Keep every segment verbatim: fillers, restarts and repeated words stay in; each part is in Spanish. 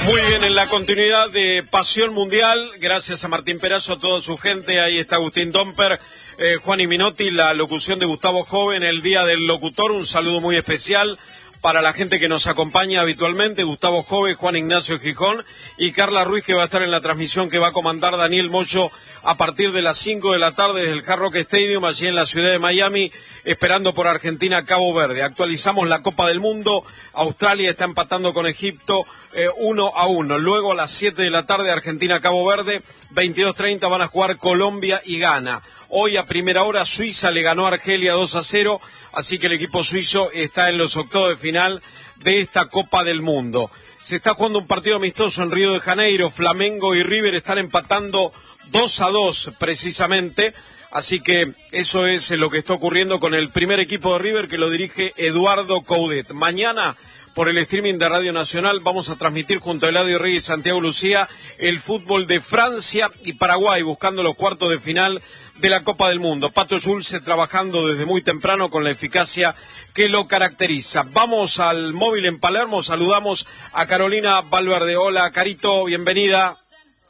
Muy bien, en la continuidad de Pasión Mundial, gracias a Martín Perazo, a toda su gente, ahí está Agustín Domper, eh, Juan y Minotti, la locución de Gustavo Joven, el Día del Locutor, un saludo muy especial para la gente que nos acompaña habitualmente, Gustavo Joven, Juan Ignacio Gijón y Carla Ruiz, que va a estar en la transmisión que va a comandar Daniel Moyo a partir de las cinco de la tarde desde el Hard Rock Stadium, allí en la ciudad de Miami, esperando por Argentina Cabo Verde. Actualizamos la Copa del Mundo, Australia está empatando con Egipto eh, uno a uno. Luego a las siete de la tarde Argentina Cabo Verde, veintidós treinta van a jugar Colombia y Ghana. Hoy a primera hora Suiza le ganó a Argelia dos a cero, así que el equipo suizo está en los octavos de final de esta Copa del Mundo. Se está jugando un partido amistoso en Río de Janeiro, Flamengo y River están empatando dos a dos precisamente, así que eso es lo que está ocurriendo con el primer equipo de River que lo dirige Eduardo Coudet. Mañana por el streaming de Radio Nacional vamos a transmitir junto a Eladio Reyes y Santiago Lucía el fútbol de Francia y Paraguay buscando los cuartos de final de la Copa del Mundo. Pato Schulze trabajando desde muy temprano con la eficacia que lo caracteriza. Vamos al móvil en Palermo, saludamos a Carolina Valverde. Hola, Carito, bienvenida.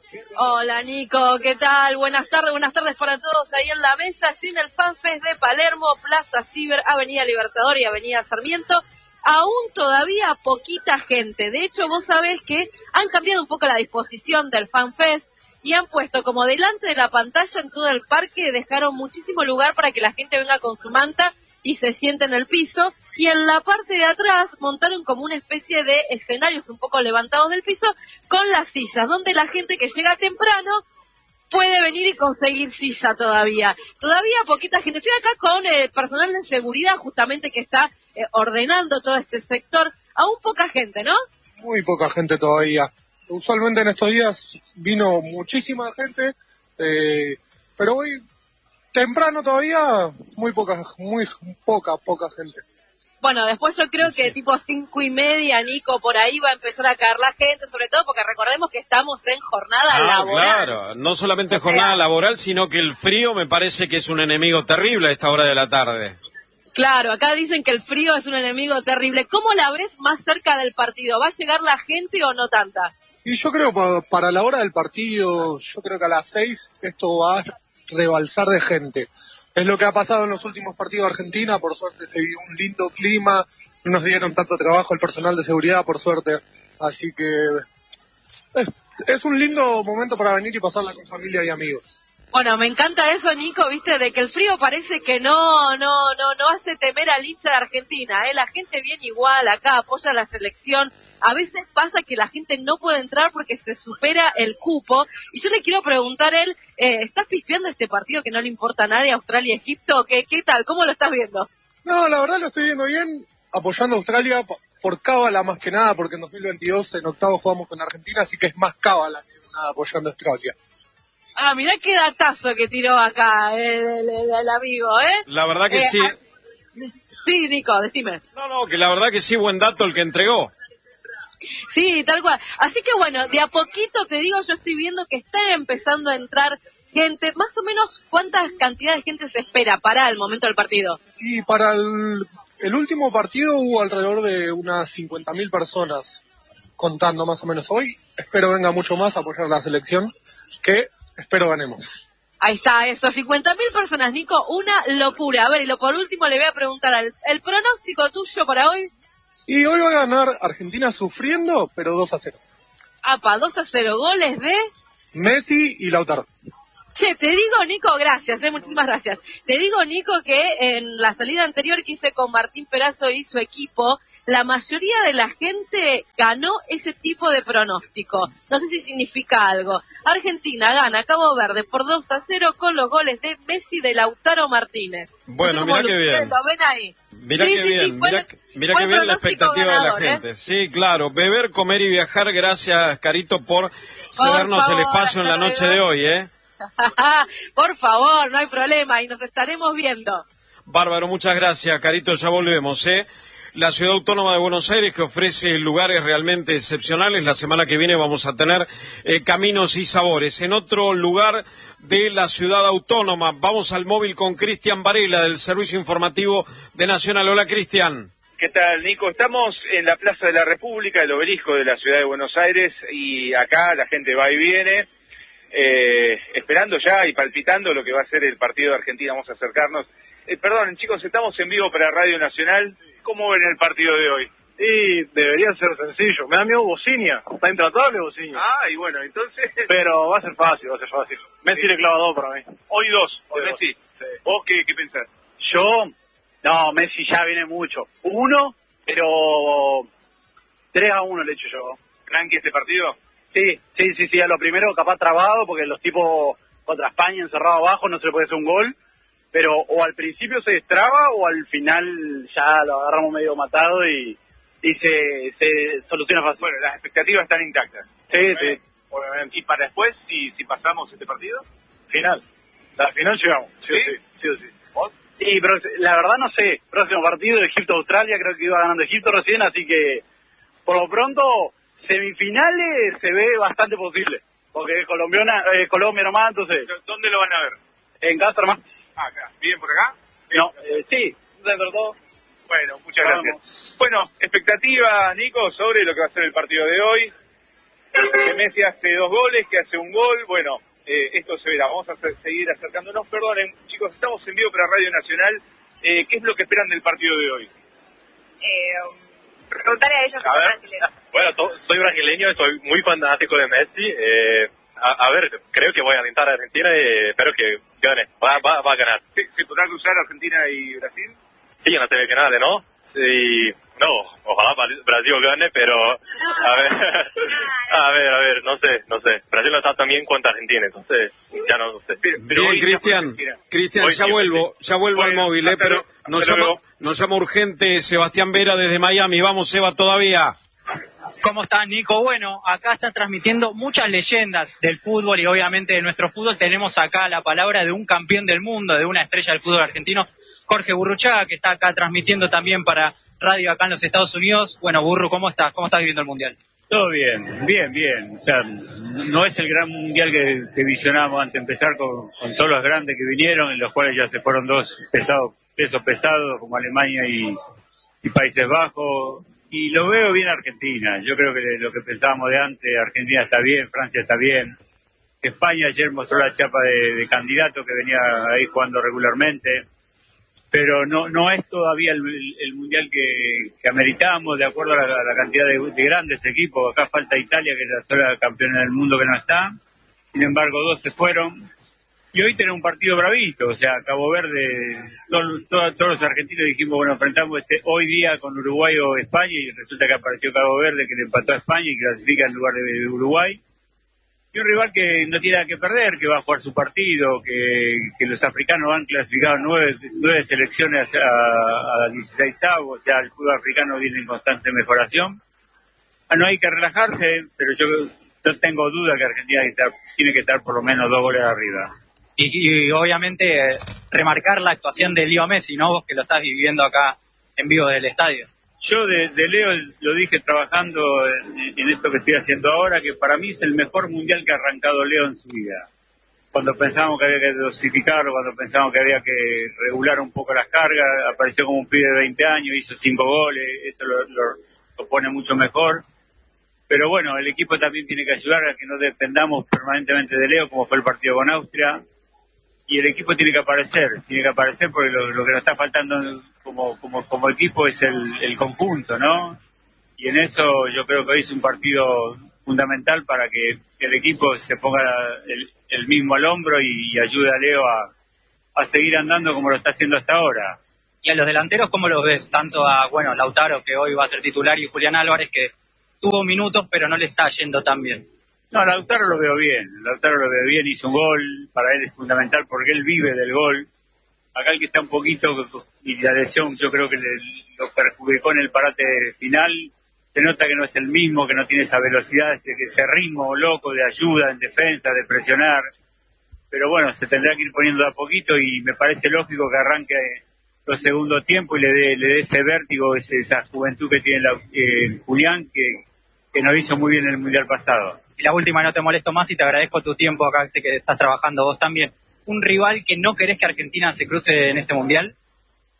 Hola, Nico, ¿qué tal? Buenas tardes, buenas tardes para todos ahí en la mesa. Estoy en el FanFest de Palermo, Plaza Ciber, Avenida Libertador y Avenida Sarmiento. Aún todavía poquita gente. De hecho, vos sabés que han cambiado un poco la disposición del FanFest y han puesto como delante de la pantalla en todo el parque, dejaron muchísimo lugar para que la gente venga con su manta y se siente en el piso, y en la parte de atrás montaron como una especie de escenarios un poco levantados del piso con las sillas, donde la gente que llega temprano puede venir y conseguir silla todavía. Todavía poquita gente. Estoy acá con el personal de seguridad justamente que está eh, ordenando todo este sector. Aún poca gente, ¿no? Muy poca gente todavía. Usualmente en estos días vino muchísima gente, eh, pero hoy temprano todavía muy poca, muy poca, poca gente. Bueno, después yo creo que sí, tipo cinco y media, Nico, por ahí va a empezar a caer la gente, sobre todo porque recordemos que estamos en jornada ah, laboral. Claro, no solamente jornada laboral, sino que el frío me parece que es un enemigo terrible a esta hora de la tarde. Claro, acá dicen que el frío es un enemigo terrible. ¿Cómo la ves más cerca del partido? ¿Va a llegar la gente o no tanta? Y yo creo que para la hora del partido, yo creo que a las seis esto va a rebalsar de gente. Es lo que ha pasado en los últimos partidos de Argentina, por suerte se vio un lindo clima, no nos dieron tanto trabajo el personal de seguridad, por suerte, así que es, es un lindo momento para venir y pasarla con familia y amigos. Bueno, me encanta eso, Nico, viste, de que el frío parece que no no no no hace temer al hincha de Argentina, ¿eh? La gente viene igual acá, apoya a la selección. A veces pasa que la gente no puede entrar porque se supera el cupo. Y yo le quiero preguntar a él, eh, ¿estás pispeando este partido que no le importa a nadie, Australia-Egipto? ¿Qué, ¿Qué tal? ¿Cómo lo estás viendo? No, la verdad lo estoy viendo bien, apoyando a Australia por cábala más que nada, porque en dos mil veintidós en octavos jugamos con Argentina, así que es más cábala que nada apoyando a Australia. Ah, mirá qué datazo que tiró acá el, el, el, el amigo, ¿eh? La verdad que eh, sí. Ah, sí, Nico, decime. No, no, que la verdad que sí, buen dato el que entregó. Sí, tal cual. Así que bueno, de a poquito te digo, yo estoy viendo que está empezando a entrar gente. Más o menos, ¿cuántas cantidades de gente se espera para el momento del partido? Y para el, el último partido hubo alrededor de unas cincuenta mil personas, contando más o menos hoy. Espero venga mucho más a apoyar la selección, que espero ganemos. Ahí está, eso, cincuenta mil personas, Nico, una locura. A ver, y lo por último le voy a preguntar, al, ¿el pronóstico tuyo para hoy? Y hoy va a ganar Argentina sufriendo, pero dos a cero. Apa, dos a cero, goles de Messi y Lautaro. Che, te digo, Nico, gracias, eh, muchísimas gracias. Te digo, Nico, que en la salida anterior que hice con Martín Perazo y su equipo, la mayoría de la gente ganó ese tipo de pronóstico. No sé si significa algo. Argentina gana Cabo Verde por dos a cero con los goles de Messi y de Lautaro Martínez. Bueno, mira qué bien. ¿Lo ven ahí? Mira sí, qué sí, bien, sí, mira, buen, mira qué bien la expectativa ganador, de la gente. ¿eh? Sí, claro, beber, comer y viajar, gracias, Carito, por, por cedernos favor, el espacio en la noche de hoy, ¿eh? Por favor, no hay problema, y nos estaremos viendo. Bárbaro, muchas gracias, Carito, ya volvemos, ¿eh? La Ciudad Autónoma de Buenos Aires, que ofrece lugares realmente excepcionales. La semana que viene vamos a tener eh, Caminos y Sabores. En otro lugar de la Ciudad Autónoma, vamos al móvil con Cristian Varela, del Servicio Informativo de Nacional. Hola, Cristian. ¿Qué tal, Nico? Estamos en la Plaza de la República, el obelisco de la ciudad de Buenos Aires, y acá la gente va y viene, eh, esperando ya y palpitando lo que va a ser el partido de Argentina. Vamos a acercarnos. Eh, perdón, chicos, estamos en vivo para Radio Nacional. ¿Cómo ven el partido de hoy? Y debería ser sencillo. Me da miedo Bocinia. Está intratable Bocinia. Ah, y bueno, entonces... Pero va a ser fácil, va a ser fácil. Messi Sí. le clava dos para mí. Hoy dos, Hoy de dos. Messi. Sí. ¿Vos qué, qué pensás? Yo, no, Messi ya viene mucho. Uno, pero tres a uno le echo yo. ¿Tranqui este partido? Sí, sí, sí, sí, a lo primero capaz trabado, porque los tipos contra España encerrado abajo no se le puede hacer un gol, pero o al principio se destraba o al final ya lo agarramos medio matado y, y se, se soluciona fácil. Bueno, las expectativas están intactas. Sí, sí. Obviamente. ¿Y para después, si, si pasamos este partido? Final. La final llegamos. Sí, ¿Sí? o sí. Sí, o sí. ¿Vos? Sí, pero la verdad no sé. Próximo partido, Egipto-Australia, creo que iba ganando Egipto recién, así que por lo pronto semifinales se ve bastante posible. Porque es colombiana, eh, Colombia nomás, entonces ¿Dónde lo van a ver? en casa nomás. Ah, acá. ¿Bien por acá? No, eh, sí, dentro de todo. Bueno, muchas Vamos. gracias. Bueno, expectativa, Nico, sobre lo que va a ser el partido de hoy. Que Messi hace dos goles, que hace un gol. Bueno, eh, esto se verá. Vamos a hacer- seguir acercándonos. Perdonen, chicos, estamos en vivo para Radio Nacional. Eh, ¿Qué es lo que esperan del partido de hoy? Eh, preguntarle a ellos que A son ver. brasileños. Bueno, to- soy brasileño, soy muy fanático de Messi. Eh, a, a ver, creo que voy a alentar a Argentina y espero que gane. Va, va, va a ganar. ¿Se, se podrá cruzar Argentina y Brasil? Sí, no se ve que nada, ¿no? Y no, ojalá Bra- Brasil gane, pero a ver, a ver, a ver, no sé, no sé. Brasil no está tan bien cuanto Argentina, entonces ya no, no sé. Pero, pero Bien, hoy Cristian, Argentina. Cristian, Hoy ya sí, vuelvo, ya vuelvo al Bueno, móvil, eh, hasta pero luego, nos hasta llama, luego. nos llama urgente Sebastián Vera desde Miami. Vamos, Seba, todavía. ¿Cómo estás, Nico? Bueno, acá están transmitiendo muchas leyendas del fútbol y obviamente de nuestro fútbol. Tenemos acá la palabra de un campeón del mundo, de una estrella del fútbol argentino, Jorge Burruchaga, que está acá transmitiendo también para radio acá en los Estados Unidos. Bueno, Burru, ¿cómo estás? ¿Cómo estás viviendo el Mundial? Todo bien, bien, bien. O sea, no es el gran mundial que, que visionamos antes de empezar con, con todos los grandes que vinieron, en los cuales ya se fueron dos pesados, pesos pesados como Alemania y, y Países Bajos. Y lo veo bien Argentina. Yo creo que lo que pensábamos de antes, Argentina está bien, Francia está bien. España ayer mostró la chapa de, de candidato que venía ahí jugando regularmente. Pero no no es todavía el, el, el mundial que, que ameritamos de acuerdo a la, a la cantidad de, de grandes equipos. Acá falta Italia, que es la sola campeona del mundo que no está. Sin embargo, dos se fueron. Y hoy tenemos un partido bravito, o sea, Cabo Verde, todo, todo, todos los argentinos dijimos, bueno, enfrentamos este hoy día con Uruguay o España, y resulta que apareció Cabo Verde, que le empató a España y clasifica en lugar de, de Uruguay. Y un rival que no tiene nada que perder, que va a jugar su partido, que, que los africanos han clasificado nueve, nueve selecciones a, a dieciséis avos, o sea, el fútbol africano viene en constante mejoración. Ah, no hay que relajarse, pero yo no tengo duda que Argentina tiene que estar, tiene que estar por lo menos dos goles arriba. Y, y obviamente eh, remarcar la actuación de Leo Messi, ¿no? Vos que lo estás viviendo acá en vivo del estadio. Yo de, de Leo lo dije trabajando en, en esto que estoy haciendo ahora, que para mí es el mejor mundial que ha arrancado Leo en su vida. Cuando pensamos que había que dosificarlo, cuando pensamos que había que regular un poco las cargas, apareció como un pibe de veinte años, hizo cinco goles, eso lo, lo, lo pone mucho mejor. Pero bueno, el equipo también tiene que ayudar a que no dependamos permanentemente de Leo, como fue el partido con Austria. Y el equipo tiene que aparecer, tiene que aparecer porque lo, lo que nos está faltando como, como, como equipo es el, el conjunto, ¿no? Y en eso yo creo que hoy es un partido fundamental para que el equipo se ponga el, el mismo al hombro y, y ayude a Leo a, a seguir andando como lo está haciendo hasta ahora. Y a los delanteros, ¿cómo los ves? Tanto a, bueno, Lautaro, que hoy va a ser titular, y Julián Álvarez, que tuvo minutos, pero no le está yendo tan bien. No, Lautaro lo veo bien, Lautaro lo veo bien, hizo un gol, para él es fundamental porque él vive del gol. Acá el que está un poquito, y la lesión yo creo que le, lo perjudicó en el parate final, se nota que no es el mismo, que no tiene esa velocidad, ese, ese ritmo loco de ayuda en defensa, de presionar. Pero bueno, se tendrá que ir poniendo de a poquito y me parece lógico que arranque los segundos tiempos y le dé, le dé ese vértigo, ese, esa juventud que tiene la, eh, Julián, que, que nos hizo muy bien en el Mundial pasado. Y la última, no te molesto más y te agradezco tu tiempo acá, sé que estás trabajando vos también. ¿Un rival que no querés que Argentina se cruce en este Mundial?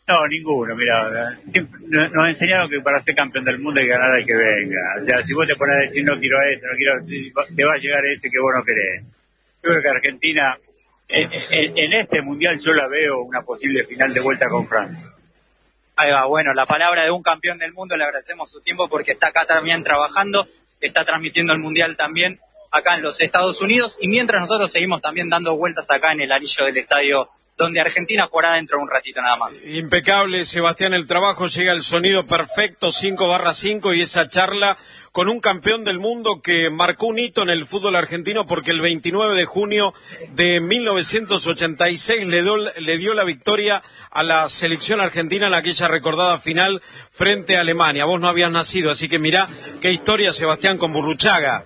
No, ninguno, mira, siempre nos enseñaron que para ser campeón del mundo hay que ganar al que venga. O sea, si vos te pones a decir no quiero esto, no quiero, te va a llegar ese que vos no querés. Yo creo que Argentina, en, en, en este mundial yo la veo una posible final de vuelta con Francia. Ahí va, bueno, la palabra de un campeón del mundo, le agradecemos su tiempo porque está acá también trabajando, está transmitiendo el mundial también acá en los Estados Unidos, y mientras nosotros seguimos también dando vueltas acá en el anillo del estadio, donde Argentina jugará dentro de un ratito nada más. Impecable, Sebastián, el trabajo, llega el sonido perfecto, cinco barra cinco, y esa charla con un campeón del mundo que marcó un hito en el fútbol argentino, porque el veintinueve de junio de mil novecientos ochenta y seis le dio, le dio la victoria a la selección argentina en aquella recordada final frente a Alemania. Vos no habías nacido, así que mirá qué historia, Sebastián, con Burruchaga.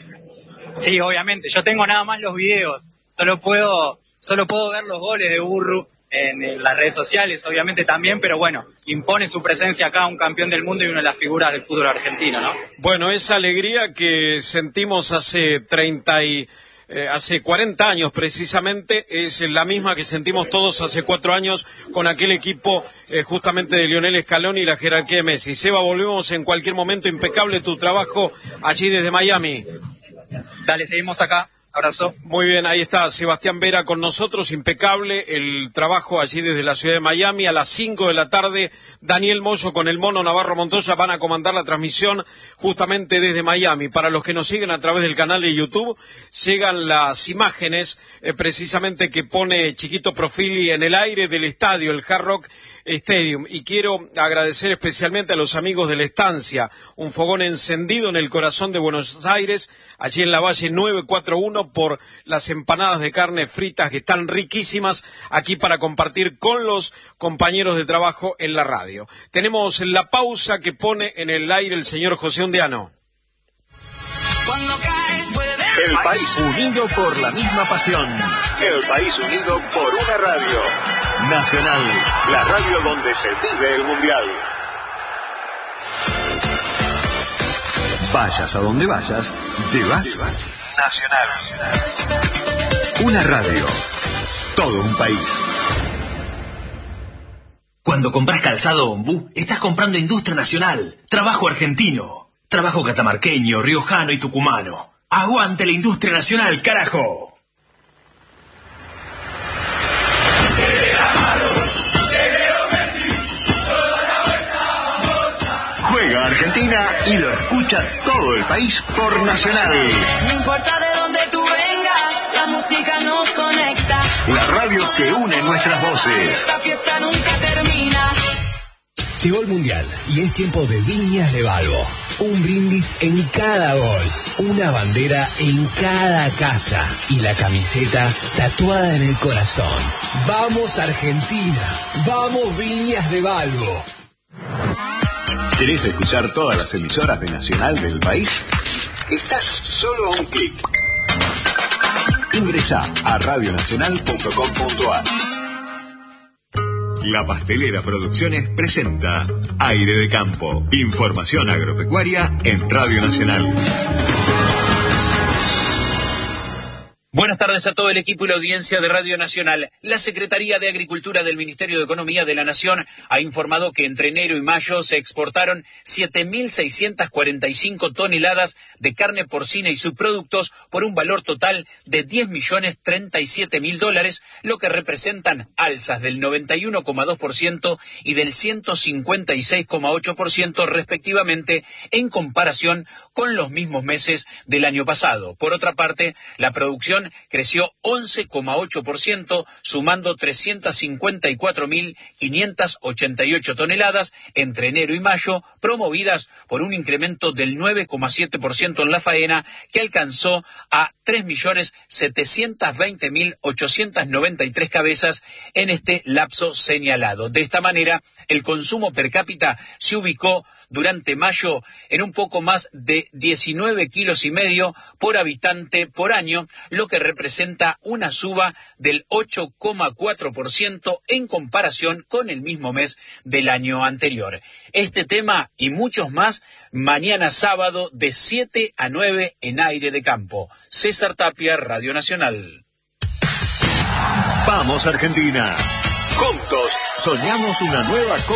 Sí, obviamente, yo tengo nada más los videos, solo puedo... Solo puedo ver los goles de Burru en, en las redes sociales, obviamente también, pero bueno, impone su presencia acá, un campeón del mundo y una de las figuras del fútbol argentino, ¿no? Bueno, esa alegría que sentimos hace treinta y eh, hace cuarenta años precisamente es la misma que sentimos todos hace cuatro años con aquel equipo eh, justamente de Lionel Scaloni y la jerarquía de Messi. Seba, volvemos en cualquier momento. Impecable tu trabajo allí desde Miami. Dale, seguimos acá. Abrazo. Muy bien, ahí está Sebastián Vera con nosotros, impecable el trabajo allí desde la ciudad de Miami. A las cinco de la tarde, Daniel Moyo con el Mono Navarro Montoya van a comandar la transmisión justamente desde Miami. Para los que nos siguen a través del canal de YouTube, llegan las imágenes eh, precisamente que pone Chiquito Profili en el aire del estadio, el Hard Rock Stadium. Y quiero agradecer especialmente a los amigos de La Estancia, un fogón encendido en el corazón de Buenos Aires, allí en la Valle nueve cuatro uno, por las empanadas de carne fritas que están riquísimas aquí para compartir con los compañeros de trabajo en la radio. Tenemos la pausa que pone en el aire el señor José Undiano. El país unido por la misma pasión. El país unido por una radio. Nacional, la radio donde se vive el mundial. Vayas a donde vayas, llevas Nacional. Una radio, todo un país. Cuando compras calzado Ombú, estás comprando industria nacional, trabajo argentino, trabajo catamarqueño, riojano y tucumano. ¡Aguante la industria nacional, carajo! Juega Argentina y lo escucha todo el país por Nacional. No importa de dónde tú vengas, la música nos conecta. La radio que une nuestras voces. Esta fiesta nunca termina. Llegó el Mundial y es tiempo de Viñas de Balbo. Un brindis en cada gol, una bandera en cada casa y la camiseta tatuada en el corazón. ¡Vamos Argentina! ¡Vamos Viñas de Balbo! ¿Querés escuchar todas las emisoras de Nacional del país? Estás solo a un clic. Ingresa a radio nacional punto com punto a r. La Pastelera Producciones presenta Aire de Campo. Información agropecuaria en Radio Nacional. Buenas tardes a todo el equipo y la audiencia de Radio Nacional. La Secretaría de Agricultura del Ministerio de Economía de la Nación ha informado que entre enero y mayo se exportaron siete mil seiscientas cuarenta y cinco toneladas de carne porcina y subproductos por un valor total de diez millones treinta y siete mil dólares, lo que representan alzas del noventa y uno coma dos por ciento y del ciento cincuenta y seis coma ocho por ciento respectivamente en comparación con los mismos meses del año pasado. Por otra parte, la producción creció once coma ocho por ciento, sumando trescientas cincuenta y cuatro mil quinientas ochenta y ocho toneladas entre enero y mayo, promovidas por un incremento del nueve coma siete por ciento en la faena, que alcanzó a tres millones setecientos veinte mil ochocientos noventa y tres cabezas en este lapso señalado. De esta manera, el consumo per cápita se ubicó durante mayo en un poco más de diecinueve kilos y medio por habitante por año, lo que representa una suba del ocho coma cuatro por ciento en comparación con el mismo mes del año anterior. Este tema y muchos más mañana sábado de siete a nueve en Aire de Campo. César Tapia, Radio Nacional. Vamos Argentina. Juntos soñamos una nueva